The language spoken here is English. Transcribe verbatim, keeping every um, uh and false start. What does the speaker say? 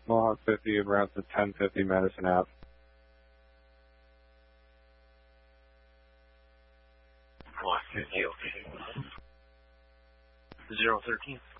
Mohawk fifty, en route to ten fifty Madison Ave. Mohawk fifty, okay. zero thirteen.